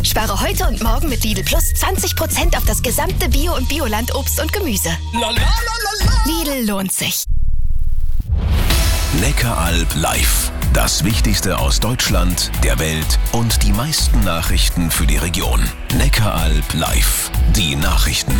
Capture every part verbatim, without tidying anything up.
Spare heute und morgen mit Lidl Plus zwanzig Prozent auf das gesamte Bio- und Bioland-Obst und Gemüse. Lidl lohnt sich. Neckaralb live. Das Wichtigste aus Deutschland, der Welt und die meisten Nachrichten für die Region. Neckaralb live. Die Nachrichten.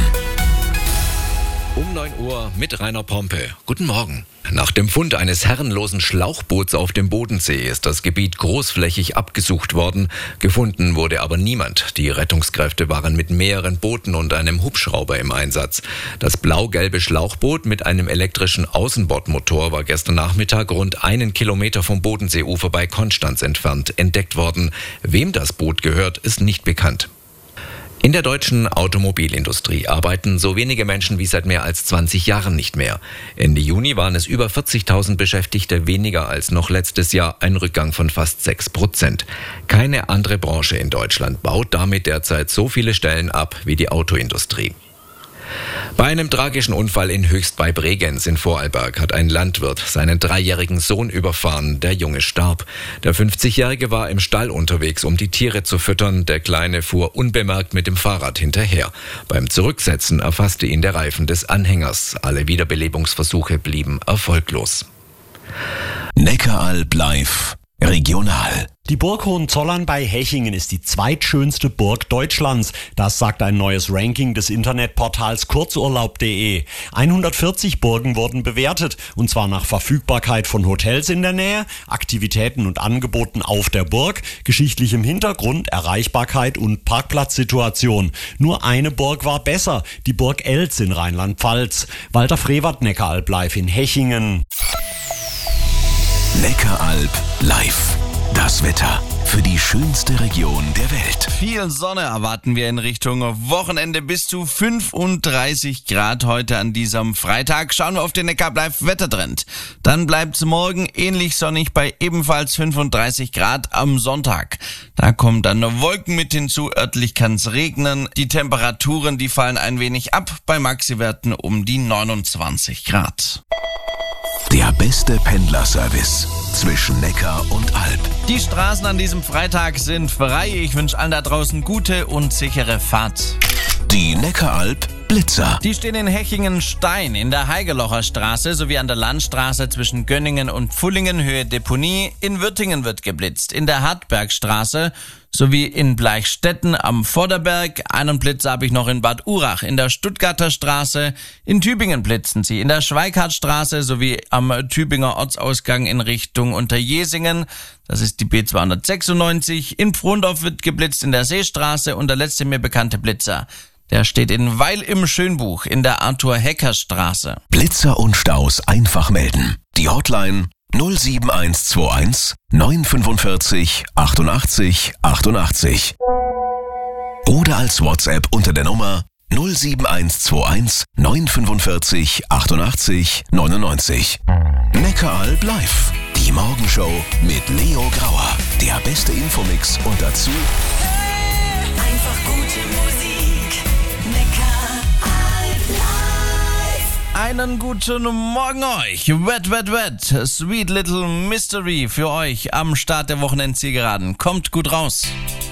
Um neun Uhr mit Rainer Pompe. Guten Morgen. Nach dem Fund eines herrenlosen Schlauchboots auf dem Bodensee ist das Gebiet großflächig abgesucht worden. Gefunden wurde aber niemand. Die Rettungskräfte waren mit mehreren Booten und einem Hubschrauber im Einsatz. Das blau-gelbe Schlauchboot mit einem elektrischen Außenbordmotor war gestern Nachmittag rund einen Kilometer vom Bodenseeufer bei Konstanz entfernt entdeckt worden. Wem das Boot gehört, ist nicht bekannt. In der deutschen Automobilindustrie arbeiten so wenige Menschen wie seit mehr als zwanzig Jahren nicht mehr. Ende Juni waren es über vierzigtausend Beschäftigte weniger als noch letztes Jahr, ein Rückgang von fast sechs Prozent. Keine andere Branche in Deutschland baut damit derzeit so viele Stellen ab wie die Autoindustrie. Bei einem tragischen Unfall in Höchst bei Bregenz in Vorarlberg hat ein Landwirt seinen dreijährigen Sohn überfahren. Der Junge starb. Der fünfzigjährige war im Stall unterwegs, um die Tiere zu füttern. Der Kleine fuhr unbemerkt mit dem Fahrrad hinterher. Beim Zurücksetzen erfasste ihn der Reifen des Anhängers. Alle Wiederbelebungsversuche blieben erfolglos. Neckaralb live. Regional. Die Burg Hohenzollern bei Hechingen ist die zweitschönste Burg Deutschlands. Das sagt ein neues Ranking des Internetportals kurzurlaub punkt de. hundertvierzig Burgen wurden bewertet, und zwar nach Verfügbarkeit von Hotels in der Nähe, Aktivitäten und Angeboten auf der Burg, geschichtlichem Hintergrund, Erreichbarkeit und Parkplatzsituation. Nur eine Burg war besser, die Burg Elz in Rheinland-Pfalz. Walter Frevert, Neckaralb live in Hechingen. Neckaralb live. Das Wetter für die schönste Region der Welt. Viel Sonne erwarten wir in Richtung Wochenende, bis zu fünfunddreißig Grad heute an diesem Freitag. Schauen wir auf den Neckaralb live Wettertrend. Dann bleibt's morgen ähnlich sonnig bei ebenfalls fünfunddreißig Grad am Sonntag. Da kommen dann Wolken mit hinzu, örtlich kann's regnen. Die Temperaturen, die fallen ein wenig ab, bei Maxiwerten um die neunundzwanzig Grad. Der beste Pendlerservice zwischen Neckar und Alb. Die Straßen an diesem Freitag sind frei. Ich wünsche allen da draußen gute und sichere Fahrt. Die Neckaralb Blitzer. Die stehen in Hechingen-Stein in der Heigelocher Straße sowie an der Landstraße zwischen Gönningen und Pfullingen Höhe Deponie. In Würtingen wird geblitzt, in der Hartbergstraße sowie in Bleichstetten am Vorderberg. Einen Blitzer habe ich noch in Bad Urach, in der Stuttgarter Straße. In Tübingen blitzen sie, in der Schweikhartstraße sowie am Tübinger Ortsausgang in Richtung Unterjesingen. Das ist die B zweihundertsechsundneunzig. In Pfrondorf wird geblitzt in der Seestraße, und der letzte mir bekannte Blitzer, der steht in Weil im Schönbuch in der Arthur-Hecker-Straße. Blitzer und Staus einfach melden. Die Hotline null sieben eins zwei eins neun fünfundvierzig achtundachtzig achtundachtzig. Oder als WhatsApp unter der Nummer null sieben eins zwei eins neun fünfundvierzig achtundachtzig neunundneunzig. Neckaralb live. Die Morgenshow mit Leo Grauer. Der beste Infomix und dazu Einfach gute Musik. Neckaralb live. Einen guten Morgen euch. Wet, wet, wet. Sweet Little Mystery für euch am Start der Wochenendzielgeraden. Kommt gut raus.